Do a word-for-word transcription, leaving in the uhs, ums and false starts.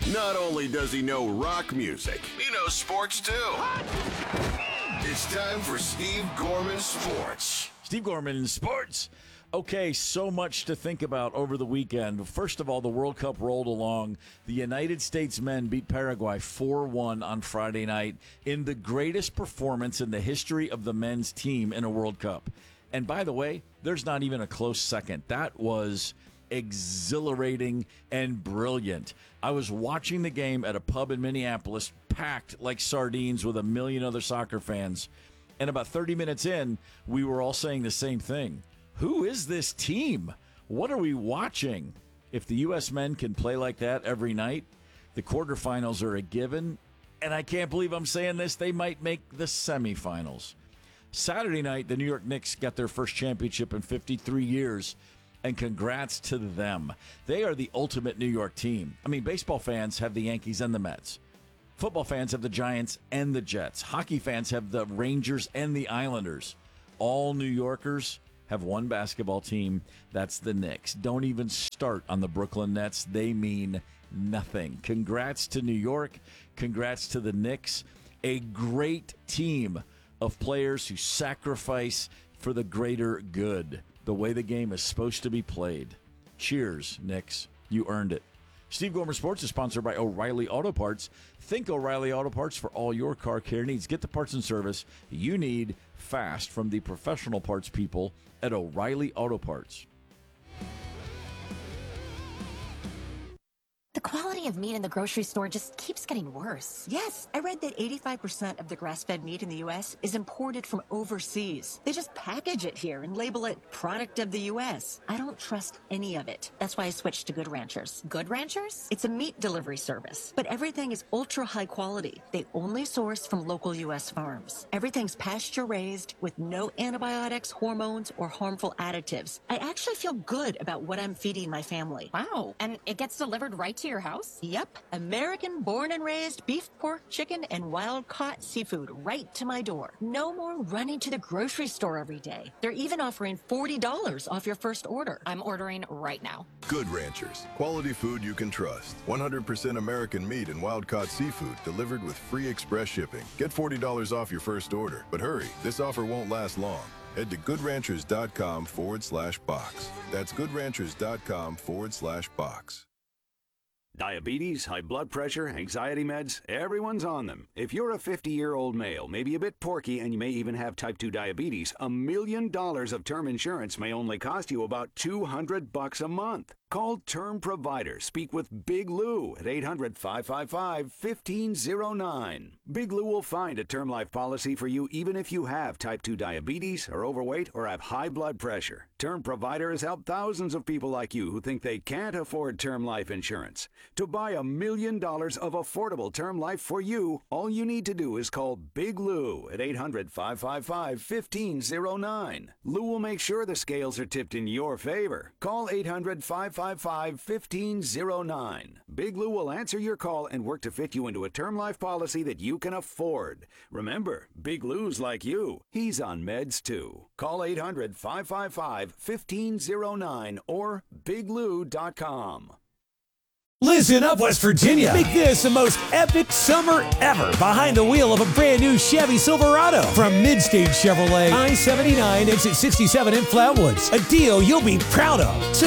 Not only does he know rock music, he knows sports too. It's time for Steve Gorman Sports. Steve Gorman Sports. Okay, so much to think about over the weekend. First of all, the World Cup rolled along. The United States men beat Paraguay four one on Friday night in the greatest performance in the history of the men's team in a World Cup. And by the way, there's not even a close second. That was exhilarating and brilliant. I was watching the game at a pub in Minneapolis, packed like sardines with a million other soccer fans. And about thirty minutes in, we were all saying the same thing. Who is this team? What are we watching? If the U S men can play like that every night, the quarterfinals are a given. And I can't believe I'm saying this, they might make the semifinals. Saturday night, the New York Knicks got their first championship in fifty-three years. And congrats to them. They are the ultimate New York team. I mean, baseball fans have the Yankees and the Mets. Football fans have the Giants and the Jets. Hockey fans have the Rangers and the Islanders. All New Yorkers have one basketball team. That's the Knicks. Don't even start on the Brooklyn Nets. They mean nothing. Congrats to New York. Congrats to the Knicks. A great team of players who sacrifice for the greater good, the way the game is supposed to be played. Cheers, Knicks. You earned it. Steve Gorman Sports is sponsored by O'Reilly Auto Parts. Think O'Reilly Auto Parts for all your car care needs. Get the parts and service you need fast from the professional parts people at O'Reilly Auto Parts. The quality of meat in the grocery store just keeps getting worse. Yes, I read that eighty-five percent of the grass-fed meat in the U S is imported from overseas. They just package it here and label it product of the U S. I don't trust any of it. That's why I switched to Good Ranchers. Good Ranchers? It's a meat delivery service, but everything is ultra high quality. They only source from local U S farms. Everything's pasture-raised with no antibiotics, hormones, or harmful additives. I actually feel good about what I'm feeding my family. Wow. And it gets delivered right to your house? Yep. American born and raised beef, pork, chicken, and wild-caught seafood right to my door. No more running to the grocery store every day. They're even offering forty dollars off your first order. I'm ordering right now. Good Ranchers. Quality food you can trust. one hundred percent American meat and wild-caught seafood delivered with free express shipping. Get forty dollars off your first order. But hurry, this offer won't last long. Head to goodranchers.com forward slash box. That's goodranchers.com forward slash box. Diabetes, high blood pressure, anxiety meds, everyone's on them. If you're a fifty-year-old male, maybe a bit porky, and you may even have type two diabetes, a million dollars of term insurance may only cost you about two hundred bucks a month. Call Term Provider. Speak with Big Lou at eight hundred, five five five, one five zero nine. Big Lou will find a term life policy for you even if you have type two diabetes, are overweight, or have high blood pressure. Term Provider has helped thousands of people like you who think they can't afford term life insurance. To buy a million dollars of affordable term life for you, all you need to do is call Big Lou at eight hundred, five five five, one five zero nine. Lou will make sure the scales are tipped in your favor. Call eight hundred, five five five, one five zero nine. Big Lou will answer your call and work to fit you into a term life policy that you can afford. Remember, Big Lou's like you. He's on meds too. Call eight hundred, five five five, one five zero nine or big lou dot com. Listen up, West Virginia. Make this the most epic summer ever behind the wheel of a brand new Chevy Silverado from Midstage Chevrolet, I seventy-nine, exit sixty-seven in Flatwoods. A deal you'll be proud of. So